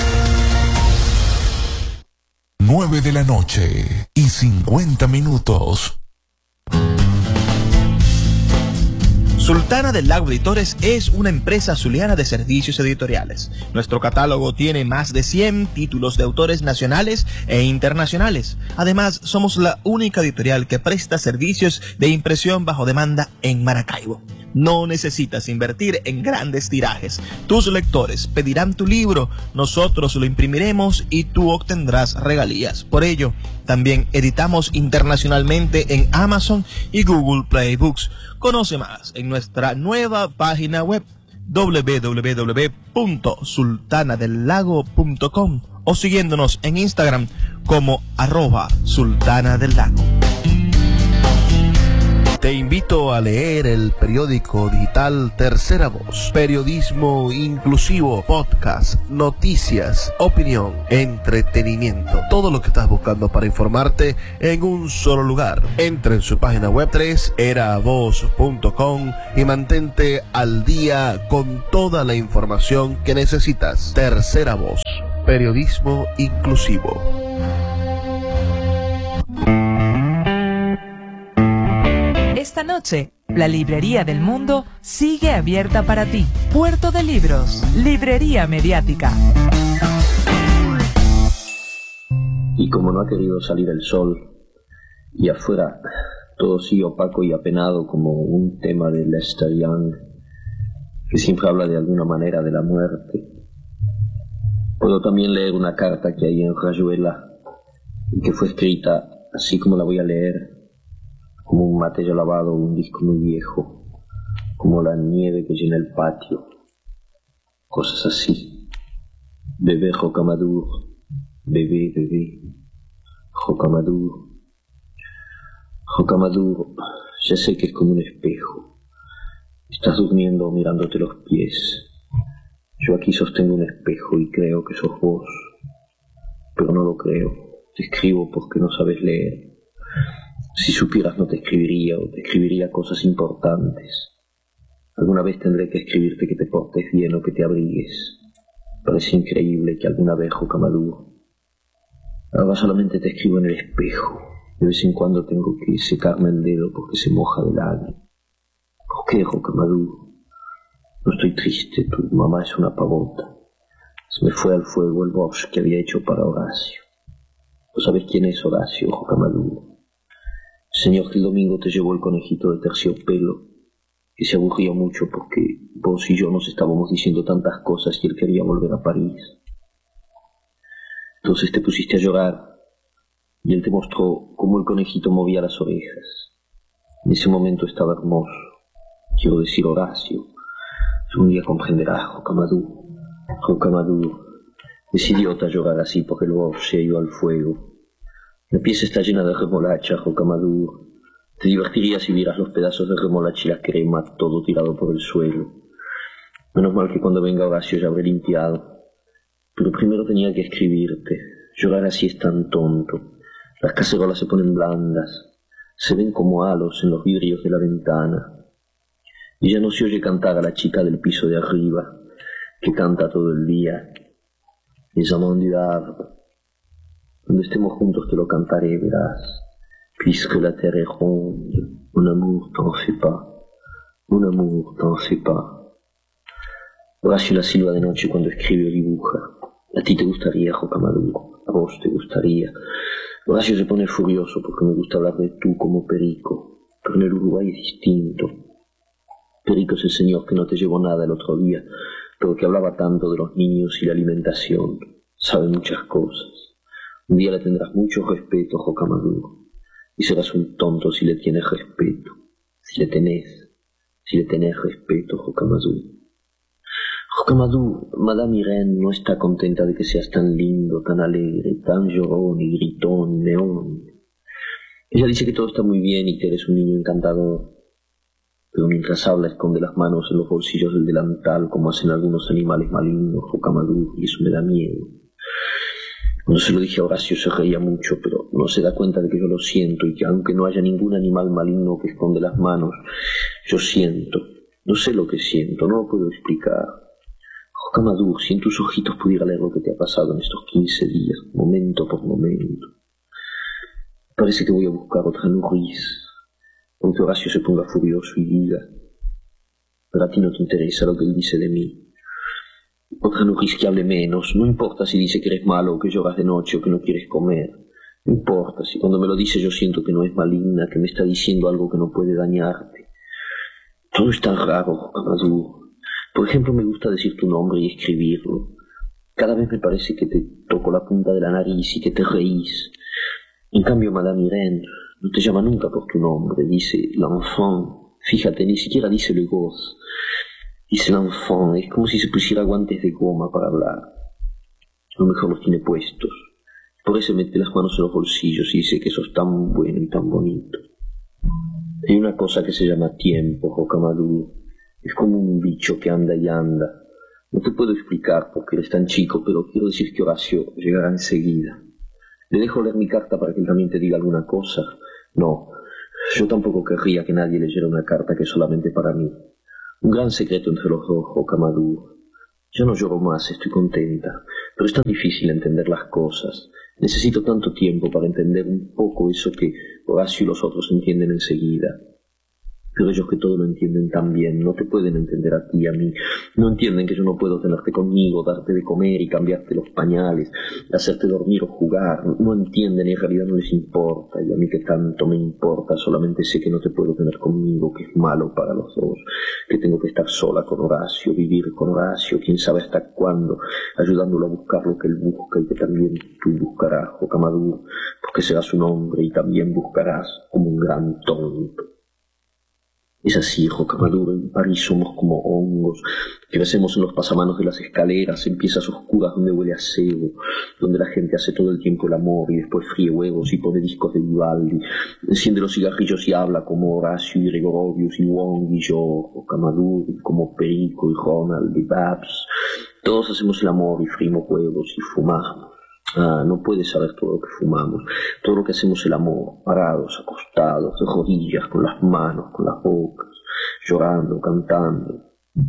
S3: 9 de la noche y 50 minutos.
S11: Sultana del Lago Editores es una empresa zuliana de servicios editoriales. Nuestro catálogo tiene más de 100 títulos de autores nacionales e internacionales. Además, somos la única editorial que presta servicios de impresión bajo demanda en Maracaibo. No necesitas invertir en grandes tirajes. Tus lectores pedirán tu libro, nosotros lo imprimiremos y tú obtendrás regalías. Por ello, también editamos internacionalmente en Amazon y Google Play Books. Conoce más en nuestra nueva página web www.sultanadelago.com o siguiéndonos en Instagram como @sultanadelago.
S1: Te invito a leer el periódico digital Tercera Voz. Periodismo inclusivo, podcast, noticias, opinión, entretenimiento. Todo lo que estás buscando para informarte en un solo lugar. Entra en su página web 3eravoz.com y mantente al día con toda la información que necesitas. Tercera Voz. Periodismo inclusivo.
S2: Esta noche, la Librería del Mundo sigue abierta para ti. Puerto de Libros, Librería Mediática.
S5: Y como no ha querido salir el sol, y afuera todo sigue opaco y apenado como un tema de Lester Young, que siempre habla de alguna manera de la muerte, puedo también leer una carta que hay en Rayuela, y que fue escrita así como la voy a leer, como un mate ya lavado, un disco muy viejo, como la nieve que llena el patio, cosas así. Bebé Rocamadour, bebé, bebé, Rocamadour. Rocamadour, ya sé que es como un espejo. Estás durmiendo mirándote los pies. Yo aquí sostengo un espejo y creo que sos vos, pero no lo creo. Te escribo porque no sabes leer. Si supieras no te escribiría, o te escribiría cosas importantes. Alguna vez tendré que escribirte que te portes bien o que te abrigues. Parece increíble que alguna vez, Rocamadour. Ahora solamente te escribo en el espejo. De vez en cuando tengo que secarme el dedo porque se moja de lágrimas. ¿Por qué, Rocamadour? No estoy triste, tu mamá es una pavota. Se me fue al fuego el box que había hecho para Horacio. ¿Vos sabés quién es Horacio, Rocamadour? Señor, que el domingo te llevó el conejito de terciopelo, que se aburrió mucho porque vos y yo nos estábamos diciendo tantas cosas y él quería volver a París. Entonces te pusiste a llorar y él te mostró cómo el conejito movía las orejas. En ese momento estaba hermoso. Quiero decir, Horacio, tú un día comprenderás, Rocamadour. Rocamadour, es idiota llorar así porque el box se ha ido al fuego. La pieza está llena de remolacha, Rocamadour. Te divertiría si vieras los pedazos de remolacha y la crema, todo tirado por el suelo. Menos mal que cuando venga Horacio ya habré limpiado. Pero primero tenía que escribirte. Llorar así es tan tonto. Las cacerolas se ponen blandas. Se ven como halos en los vidrios de la ventana. Y ya no se oye cantar a la chica del piso de arriba, que canta todo el día. Les amants du Havre. Cuando estemos juntos te lo cantaré, verás. Puisque la terre est ronde, mon amour t'en fais pas, mon amour t'en fais pas. Horacio la silba de noche cuando escribe o dibuja. A ti te gustaría, Rocamadour, a vos te gustaría. Horacio se pone furioso porque me gusta hablar de tú como Perico, pero en el Uruguay es distinto. Perico es el señor que no te llevó nada el otro día, pero que hablaba tanto de los niños y la alimentación. Sabe muchas cosas. Un día le tendrás mucho respeto, Rocamadour, y serás un tonto si le tienes respeto. Si le tenés respeto, Rocamadour. Rocamadour, Madame Irene no está contenta de que seas tan lindo, tan alegre, tan llorón y gritón, neón. Ella dice que todo está muy bien y que eres un niño encantador, pero mientras habla esconde las manos en los bolsillos del delantal como hacen algunos animales malignos, Rocamadour, y eso me da miedo. Cuando se lo dije a Horacio se reía mucho, pero no se da cuenta de que yo lo siento y que aunque no haya ningún animal maligno que esconde las manos, yo siento. No sé lo que siento, no lo puedo explicar. Rocamadour, si en tus ojitos pudiera leer lo que te ha pasado en estos 15 días, momento por momento. Parece que voy a buscar otra nourrice, aunque Horacio se ponga furioso y diga, pero a ti no te interesa lo que él dice de mí. Otra no risque hable menos, no importa si dice que eres malo o que lloras de noche o que no quieres comer. No importa si cuando me lo dice yo siento que no es maligna, que me está diciendo algo que no puede dañarte. Todo es tan raro, Amadou. Por ejemplo, me gusta decir tu nombre y escribirlo. Cada vez me parece que te toco la punta de la nariz y que te reís. En cambio, Madame Irene no te llama nunca por tu nombre, dice l'enfant. Fíjate, ni siquiera dice le gosse. Dice l'enfant, es como si se pusiera guantes de goma para hablar. A lo mejor los tiene puestos. Por eso mete las manos en los bolsillos y dice que sos tan bueno y tan bonito. Hay una cosa que se llama tiempo, Rocamadour. Es como un bicho que anda y anda. No te puedo explicar por qué eres tan chico, pero quiero decir que Horacio llegará enseguida. ¿Le dejo leer mi carta para que él también te diga alguna cosa? No, yo tampoco querría que nadie leyera una carta que es solamente para mí. Un gran secreto entre los dos, Rocamadour. Yo no lloro más, estoy contenta, pero es tan difícil entender las cosas. Necesito tanto tiempo para entender un poco eso que Horacio y los otros entienden enseguida. Pero ellos que todo lo entienden tan bien, no te pueden entender a ti y a mí. No entienden que yo no puedo tenerte conmigo, darte de comer y cambiarte los pañales, hacerte dormir o jugar. No entienden y en realidad no les importa. Y a mí que tanto me importa, solamente sé que no te puedo tener conmigo, que es malo para los dos, que tengo que estar sola con Horacio, vivir con Horacio, quién sabe hasta cuándo, ayudándolo a buscar lo que él busca y que también tú buscarás, Rocamadour, porque serás un hombre y también buscarás como un gran tonto. Es así, Rocamadour, en París somos como hongos, crecemos en los pasamanos de las escaleras, en piezas oscuras donde huele a cebo, donde la gente hace todo el tiempo el amor y después fríe huevos y pone discos de Vivaldi, enciende los cigarrillos y habla como Horacio y Gregorovius y Wong y yo, Rocamadour, y como Perico y Ronald y Babs. Todos hacemos el amor y frimos huevos y fumamos. Ah, no puedes saber todo lo que fumamos, todo lo que hacemos el amor, parados, acostados, de rodillas, con las manos, con las bocas, llorando, cantando.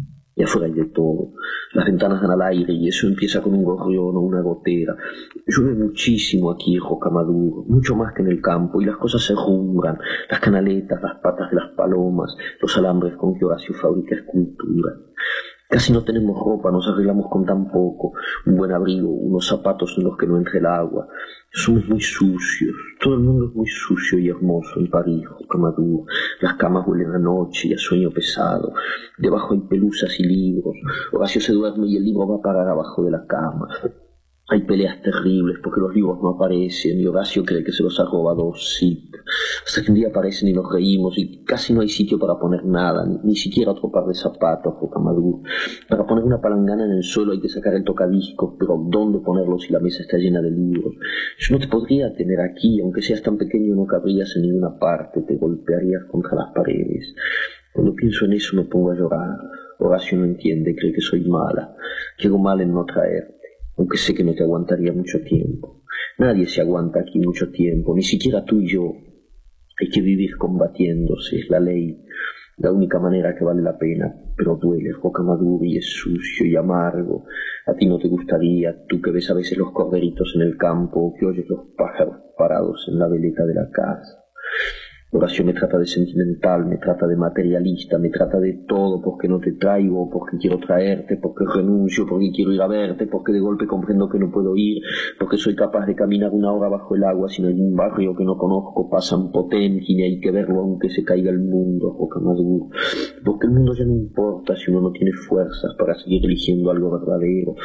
S5: Y afuera hay de todo. Las ventanas dan al aire y eso empieza con un gorrión o una gotera. Llueve muchísimo aquí en Rocamadour, mucho más que en el campo, y las cosas se rumbran, las canaletas, las patas de las palomas, los alambres con que Horacio fabrica escultura. Casi no tenemos ropa, nos arreglamos con tan poco, un buen abrigo, unos zapatos en los que no entre el agua. Somos muy sucios, todo el mundo es muy sucio y hermoso en París, Rocamadour. Las camas huelen a noche y a sueño pesado, debajo hay pelusas y libros. Horacio se duerme y el libro va a parar abajo de la cama. Hay peleas terribles porque los libros no aparecen y Horacio cree que se los ha robado Sid. Hasta que un día aparecen y nos reímos y casi no hay sitio para poner nada, ni siquiera otro par de zapatos, Rocamadour. Para poner una palangana en el suelo hay que sacar el tocadiscos, pero ¿dónde ponerlo si la mesa está llena de libros? Yo no te podría tener aquí, aunque seas tan pequeño no cabrías en ninguna parte, te golpearías contra las paredes. Cuando pienso en eso me pongo a llorar. Horacio no entiende, cree que soy mala, que hago mal en no traerte. Aunque sé que no te aguantaría mucho tiempo. Nadie se aguanta aquí mucho tiempo, ni siquiera tú y yo. Hay que vivir combatiéndose, es la ley, la única manera que vale la pena, pero duele, Rocamadour, y es sucio y amargo. A ti no te gustaría, tú que ves a veces los corderitos en el campo, o que oyes los pájaros parados en la veleta de la casa. Horacio me trata de sentimental, me trata de materialista, me trata de todo porque no te traigo, porque quiero traerte, porque renuncio, porque quiero ir a verte, porque de golpe comprendo que no puedo ir, porque soy capaz de caminar una hora bajo el agua si no hay un barrio que no conozco, pasan Potemkin y hay que verlo aunque se caiga el mundo, Rocamadour, porque el mundo ya no importa si uno no tiene fuerzas para seguir eligiendo algo verdadero.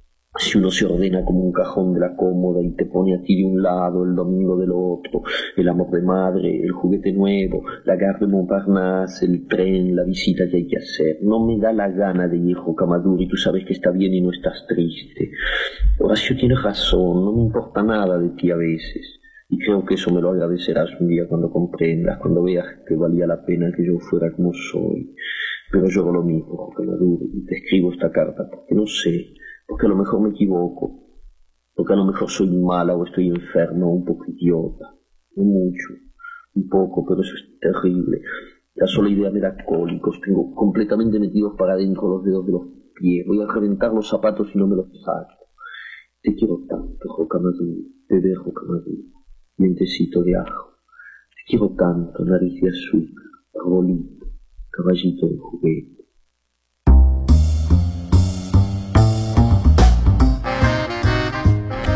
S5: Si uno se ordena como un cajón de la cómoda y te pone a ti de un lado, el domingo del otro, el amor de madre, el juguete nuevo, la gare de Montparnasse, el tren, la visita que hay que hacer. No me da la gana de ir, Rocamadour, y tú sabes que está bien y no estás triste. Horacio tiene razón, no me importa nada de ti a veces. Y creo que eso me lo agradecerás un día cuando comprendas, cuando veas que valía la pena que yo fuera como soy. Pero yo hago lo mismo, Rocamadour, y te escribo esta carta porque no sé, porque a lo mejor me equivoco, porque a lo mejor soy mala o estoy enfermo o un poco idiota, no mucho, un poco, pero eso es terrible. La sola idea me da cólicos, tengo completamente metidos para adentro los dedos de los pies, voy a reventar los zapatos y no me los saco. Te quiero tanto, Rocamadour, bebé Rocamadour, dientecito de ajo, te quiero tanto, nariz de azúcar, arbolito, caballito de juguete.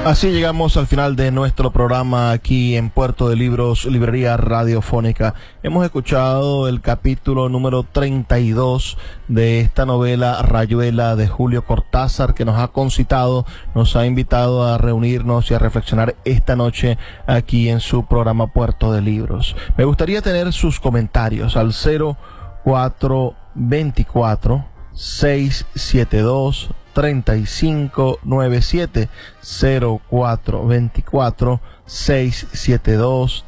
S1: Así llegamos al final de nuestro programa aquí en Puerto de Libros, Librería Radiofónica. Hemos escuchado el capítulo número 32 de esta novela Rayuela de Julio Cortázar, que nos ha concitado, nos ha invitado a reunirnos y a reflexionar esta noche aquí en su programa Puerto de Libros. Me gustaría tener sus comentarios al 0424 672 3597 0424 672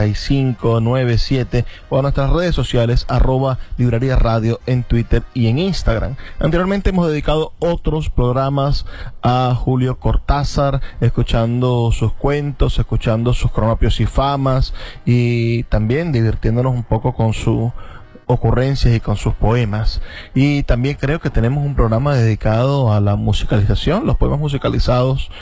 S1: 3597 o a nuestras redes sociales @Librería Radio en Twitter y en Instagram. Anteriormente hemos dedicado otros programas a Julio Cortázar, escuchando sus cuentos, escuchando sus cronopios y famas, y también divirtiéndonos un poco con sus ocurrencias y con sus poemas. Y también creo que tenemos un programa dedicado a la musicalización, los poemas musicalizados